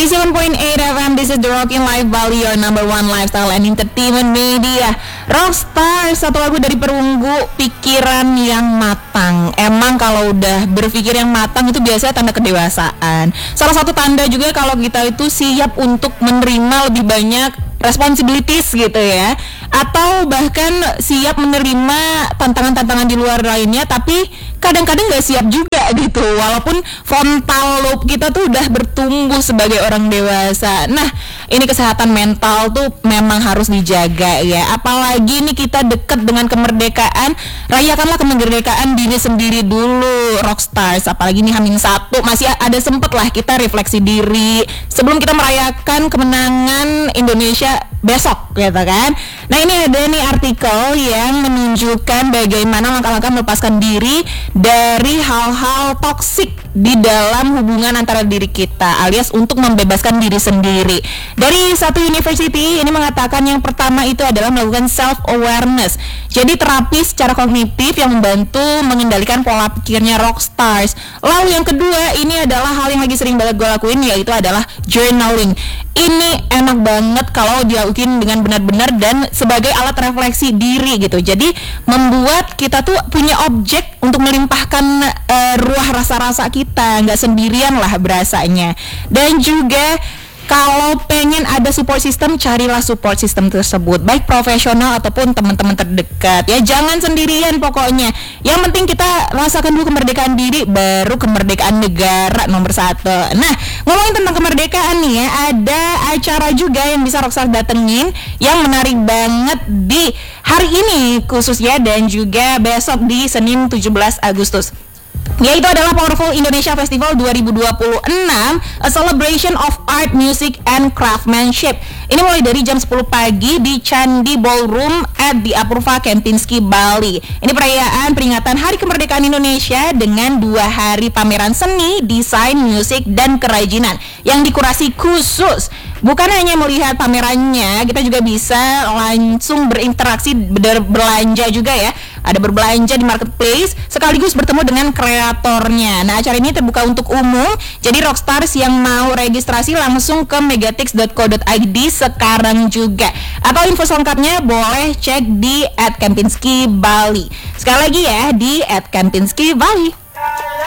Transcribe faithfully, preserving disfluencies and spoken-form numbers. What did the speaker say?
eighty-seven point eight F M, this is the Rockin' Life Bali, your number one lifestyle and entertainment media. Rockstar, satu lagu dari perunggu pikiran yang matang. Emang kalau udah berpikir yang matang itu biasanya tanda kedewasaan. Salah satu tanda juga kalau kita itu siap untuk menerima lebih banyak responsibilities gitu ya, atau bahkan siap menerima tantangan-tantangan di luar lainnya, tapi kadang-kadang gak siap juga gitu, walaupun frontal lobe kita tuh udah bertumbuh sebagai orang dewasa. Nah, ini kesehatan mental tuh memang harus dijaga ya, apalagi nih kita deket dengan kemerdekaan. Rayakanlah kemerdekaan diri sendiri dulu, Rockstars. Apalagi nih Hamin satu, masih ada sempet lah kita refleksi diri sebelum kita merayakan kemenangan Indonesia besok gitu kan. Nah, ini ada nih artikel yang menunjukkan bagaimana langkah-langkah melepaskan diri dari hal-hal toksik di dalam hubungan antara diri kita, alias untuk membebaskan diri sendiri. Dari satu university ini mengatakan yang pertama itu adalah melakukan self awareness. Jadi terapi secara kognitif yang membantu mengendalikan pola pikirnya Rockstars. Lalu yang kedua ini adalah hal yang lagi sering banget gue lakuin, yaitu adalah journaling. Ini enak banget kalau dilakuin dengan benar-benar dan sebagai alat refleksi diri gitu. Jadi membuat kita tuh punya objek untuk melimpahkan uh, ruah rasa-rasa kita, nggak sendirian lah berasanya. Dan juga kalau pengen ada support system, carilah support system tersebut, baik profesional ataupun teman-teman terdekat ya. Jangan sendirian pokoknya. Yang penting kita rasakan dulu kemerdekaan diri, baru kemerdekaan negara nomor satu. Nah, ngomongin tentang kemerdekaan nih ya, ada acara juga yang bisa Rockstar datengin yang menarik banget di hari ini khususnya, dan juga besok di Senin tujuh belas Agustus. Yaitu adalah Powerful Indonesia Festival dua ribu dua puluh enam, a celebration of art, music, and craftsmanship. Ini mulai dari jam sepuluh pagi di Candi Ballroom at the Apurva Kempinski, Bali. Ini perayaan peringatan Hari Kemerdekaan Indonesia dengan dua hari pameran seni, desain, musik, dan kerajinan yang dikurasi khusus. Bukan hanya melihat pamerannya, kita juga bisa langsung berinteraksi, ber- berlanja juga ya. Ada berbelanja di marketplace sekaligus bertemu dengan kreatornya. Nah, acara ini terbuka untuk umum. Jadi Rockstars yang mau registrasi langsung ke megatix dot co dot i d sekarang juga. Atau info selengkapnya boleh cek di at Kempinski Bali. Sekali lagi ya, di at Kempinski Bali.